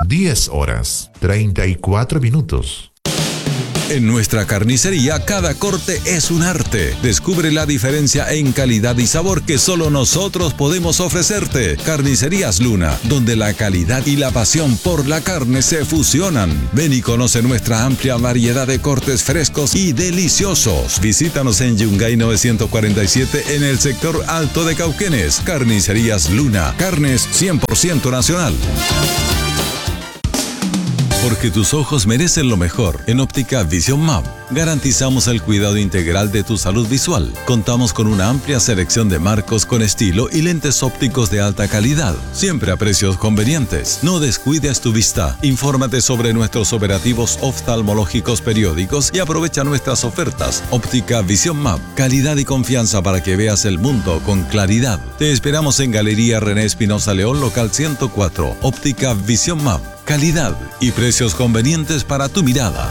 10:34. En nuestra carnicería, cada corte es un arte. Descubre la diferencia en calidad y sabor que solo nosotros podemos ofrecerte. Carnicerías Luna, donde la calidad y la pasión por la carne se fusionan. Ven y conoce nuestra amplia variedad de cortes frescos y deliciosos. Visítanos en Yungay 947 en el sector Alto de Cauquenes. Carnicerías Luna, carnes 100% nacional. Porque tus ojos merecen lo mejor. En Óptica Vision Map garantizamos el cuidado integral de tu salud visual. Contamos con una amplia selección de marcos con estilo y lentes ópticos de alta calidad, siempre a precios convenientes. No descuides tu vista. Infórmate sobre nuestros operativos oftalmológicos periódicos y aprovecha nuestras ofertas. Óptica Vision Map, calidad y confianza para que veas el mundo con claridad. Te esperamos en Galería René Espinosa León, local 104. Óptica Vision Map, calidad y precios convenientes para tu mirada.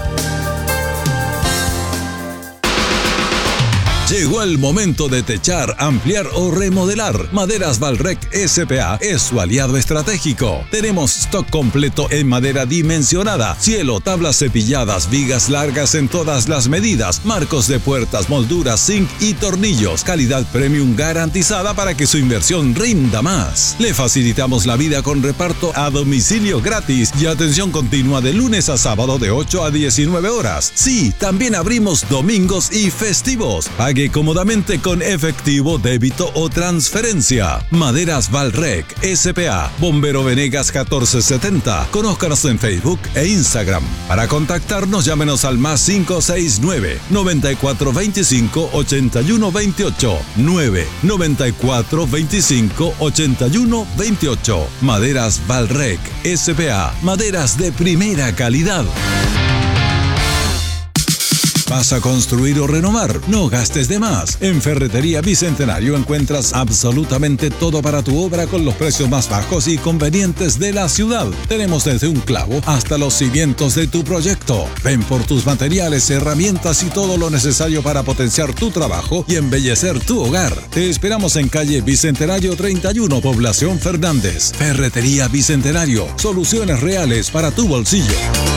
Llegó el momento de techar, ampliar o remodelar. Maderas Valrec S.p.A. es su aliado estratégico. Tenemos stock completo en madera dimensionada, cielo, tablas cepilladas, vigas largas en todas las medidas, marcos de puertas, molduras, zinc y tornillos. Calidad premium garantizada para que su inversión rinda más. Le facilitamos la vida con reparto a domicilio gratis y atención continua de lunes a sábado de 8 a 19 horas. Sí, también abrimos domingos y festivos. Pague cómodamente con efectivo, débito o transferencia. Maderas Valrec S.p.A. Bombero Venegas 1470. Conózcanos en Facebook e Instagram. Para contactarnos, llámenos al +569 9425 8128 99425 8128. Maderas Valrec S.p.A. Maderas de primera calidad. ¿Vas a construir o renovar? No gastes de más. En Ferretería Bicentenario encuentras absolutamente todo para tu obra con los precios más bajos y convenientes de la ciudad. Tenemos desde un clavo hasta los cimientos de tu proyecto. Ven por tus materiales, herramientas y todo lo necesario para potenciar tu trabajo y embellecer tu hogar. Te esperamos en calle Bicentenario 31, Población Fernández. Ferretería Bicentenario. Soluciones reales para tu bolsillo.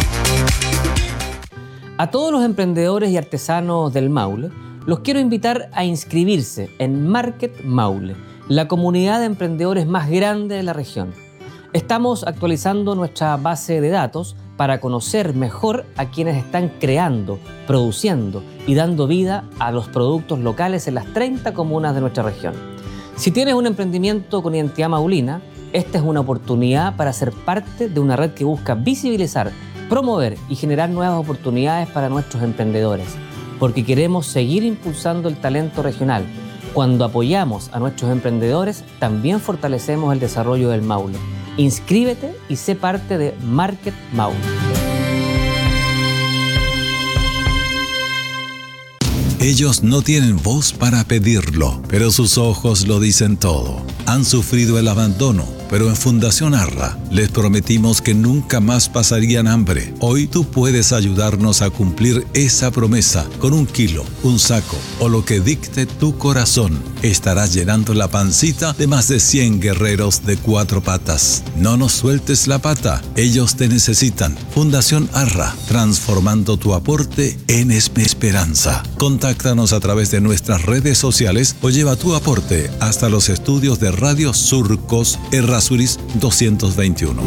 A todos los emprendedores y artesanos del Maule, los quiero invitar a inscribirse en Market Maule, la comunidad de emprendedores más grande de la región. Estamos actualizando nuestra base de datos para conocer mejor a quienes están creando, produciendo y dando vida a los productos locales en las 30 comunas de nuestra región. Si tienes un emprendimiento con identidad maulina, esta es una oportunidad para ser parte de una red que busca visibilizar, promover y generar nuevas oportunidades para nuestros emprendedores, porque queremos seguir impulsando el talento regional. Cuando apoyamos a nuestros emprendedores, también fortalecemos el desarrollo del Maule. Inscríbete y sé parte de Market Maule. Ellos no tienen voz para pedirlo, pero sus ojos lo dicen todo. Han sufrido el abandono, pero en Fundación Arra les prometimos que nunca más pasarían hambre. Hoy tú puedes ayudarnos a cumplir esa promesa con 1 kilo, un saco o lo que dicte tu corazón. Estarás llenando la pancita de más de 100 guerreros de 4 patas. No nos sueltes la pata, ellos te necesitan. Fundación Arra, transformando tu aporte en esperanza. Contáctanos a través de nuestras redes sociales o lleva tu aporte hasta los estudios de Radio Surcos Errázuriz 221.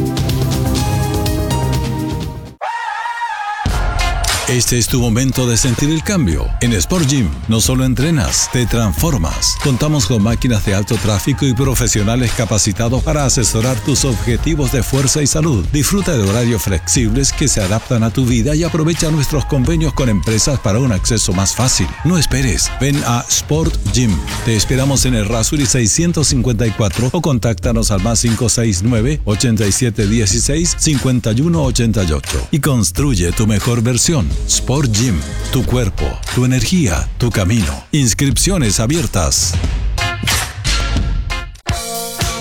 Este es tu momento de sentir el cambio. En Sport Gym no solo entrenas, te transformas. Contamos con máquinas de alto tráfico y profesionales capacitados para asesorar tus objetivos de fuerza y salud. Disfruta de horarios flexibles que se adaptan a tu vida y aprovecha nuestros convenios con empresas para un acceso más fácil. No esperes, ven a Sport Gym. Te esperamos en Errázuriz 654 o contáctanos al +569 8716 5188 y construye tu mejor versión. Sport Gym, tu cuerpo, tu energía, tu camino. Inscripciones abiertas.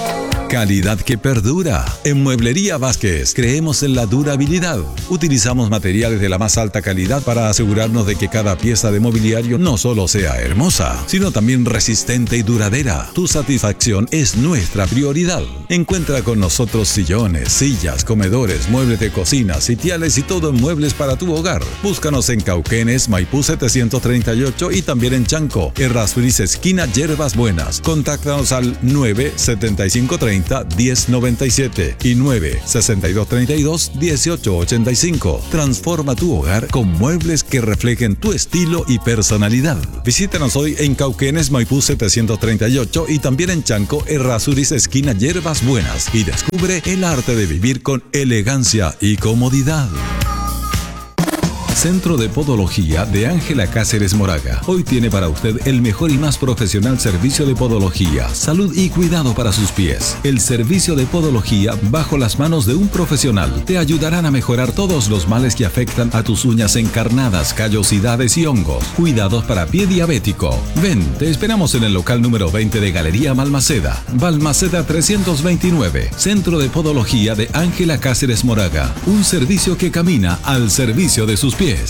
Calidad que perdura. En Mueblería Vázquez creemos en la durabilidad. Utilizamos materiales de la más alta calidad para asegurarnos de que cada pieza de mobiliario no solo sea hermosa, sino también resistente y duradera. Tu satisfacción es nuestra prioridad. Encuentra con nosotros sillones, sillas, comedores, muebles de cocina, sitiales y todo en muebles para tu hogar. Búscanos en Cauquenes, Maipú 738 y también en Chanco, Errázuriz esquina Yerbas Buenas. Contáctanos al 97530 1097 y 96232 1885. Transforma tu hogar con muebles que reflejen tu estilo y personalidad. Visítanos hoy en Cauquenes, Maipú 738 y también en Chanco, Errázuriz esquina Yerbas Buenas y descubre el arte de vivir con elegancia y comodidad. Centro de Podología de Ángela Cáceres Moraga. Hoy tiene para usted el mejor y más profesional servicio de podología, salud y cuidado para sus pies. El servicio de podología bajo las manos de un profesional te ayudarán a mejorar todos los males que afectan a tus uñas encarnadas, callosidades y hongos. Cuidados para pie diabético. Ven, te esperamos en el local número 20 de Galería Balmaceda. Balmaceda 329. Centro de Podología de Ángela Cáceres Moraga. Un servicio que camina al servicio de sus pies.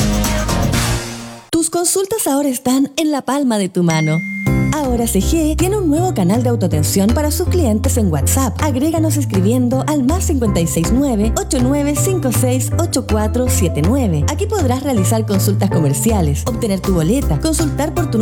Tus consultas ahora están en la palma de tu mano. Ahora CG tiene un nuevo canal de autoatención para sus clientes en WhatsApp. Agréganos escribiendo al +569 8956 8479. Aquí podrás realizar consultas comerciales, obtener tu boleta, consultar por tu